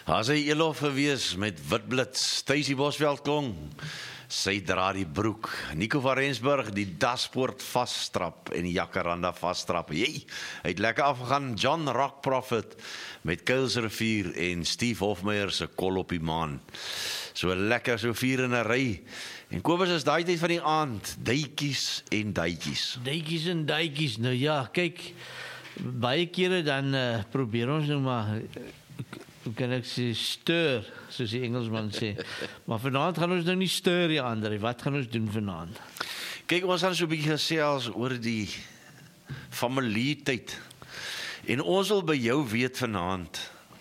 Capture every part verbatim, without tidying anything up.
As hy Elof gewees met Witblits, Stacey Bosveld klong, sy dra die broek, Nico van Rensburg die daspoort vaststrap en die jacaranda vaststrap. Jee, hy het lekker afgegaan, John Rock Prophet met Kuilsrivier en Steve Hofmeyer se Kol op die maan. So lekker, so vier in 'n ry. En Kobus is daai tyd van die aand, duitjies en duitjies. Duitjies en duitjies, nou ja, kyk, baie kere dan uh, probeer ons nou maar, hoe kan ek sê, stir, soos die Engelsman sê. Maar vanaand gaan ons nou nie stir, ja, André. Wat gaan ons doen vanaand? Kyk, ons gaan so 'n bietjie gesels oor die familietyd. En ons wil by jou weet vanaand,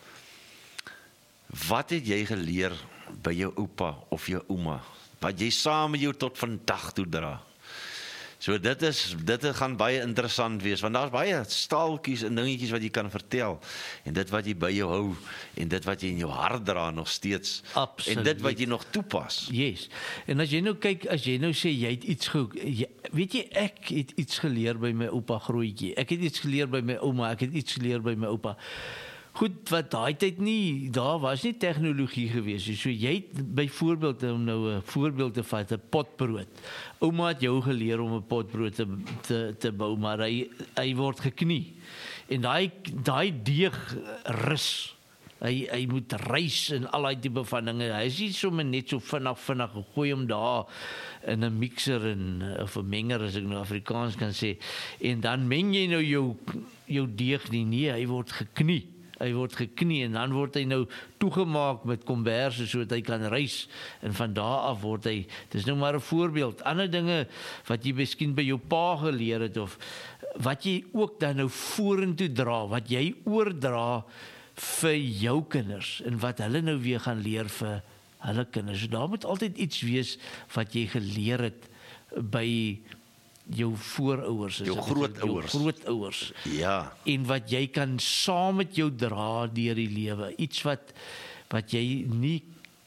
wat het jy geleer by jou oupa of jou ouma, wat jy saam met jou tot vandag toe dra? So dit is, dit gaan baie interessant wees, want daar's baie staaltjies en dingetjies wat jy kan vertel, en dit wat jy by jou hou, en dit wat jy in jou hart dra nog steeds, Absoluut. en dit wat jy nog toepas. Yes, en as jy nou kyk, as jy nou sê, jy het iets ge... Jy, weet jy, ek het iets geleer by my oupa Grootjie, ek het iets geleer by my ouma, ek het iets geleer by my oupa. Goed, wat daai tyd nie, daar was nie tegnologie gewees. So jy het byvoorbeeld, om nou 'n voorbeeld te vat, 'n potbrood. Ouma het jou geleer om 'n potbrood te te, te bou, maar hy hy word geknie. En daai daai deeg rus. Hy hy moet rys en al daai tipe van dinge. Hy is nie sommer net so vinnig vinnig gooi hom daar in 'n mixer en of 'n menger, as ek nou Afrikaans kan sê. En dan meng jy nou jou jou deeg nie, nee, hy word geknie. Hy word geknie en dan word hy nou toegemaak met komberse sodat hy kan rys, en van daar af word hy, dis nou maar 'n voorbeeld, ander dinge wat jy miskien by jou pa geleer het, of wat jy ook dan nou vorentoe dra, wat jy oordra vir jou kinders, en wat hulle nou weer gaan leer vir hulle kinders. So daar moet altyd iets wees wat jy geleer het by jou voorouers, Jou grootouers. jou grootouers. Ja. En wat jy kan saam met jou dra deur die lewe, iets wat wat jy nie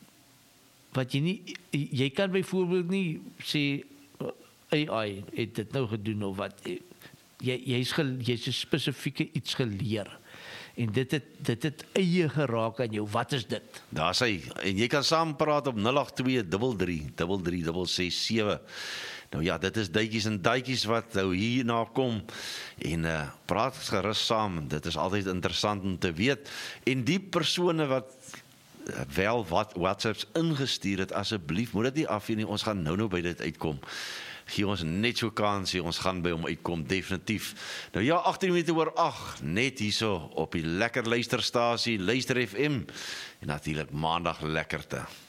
wat jy nie jy kan byvoorbeeld nie sê A I het dit nou gedoen of wat, jy jy's jy's 'n spesifieke iets geleer. En dit het dit het eie geraak aan jou. Wat is dit? Daar's hy. En jy kan saam praat op nul agt twee drie drie drie drie drie ses sewe. Nou ja, dit is duitjies en duitjies wat nou hierna kom, en uh, praat gerus saam, dit is altyd interessant om te weet, en die persone wat uh, wel wat WhatsApps ingestuur het, asseblief, moet dit nie afheen nie, ons gaan nou nou by dit uitkom. Gee ons net so kansie, ons gaan by hom uitkom, definitief. Nou ja, agttien minute oor agt, net hierso op die lekker luisterstasie, Luister F M, en natuurlik maandag lekkerte.